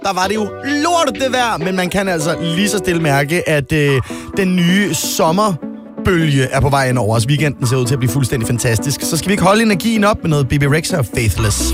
der var det jo lortet det vejr, men man kan altså lige så stille mærke, at den nye sommerbølge er på vej ind over os. Weekenden ser ud til at blive fuldstændig fantastisk. Så skal vi ikke holde energien op med noget Bebe Rexha og Faithless.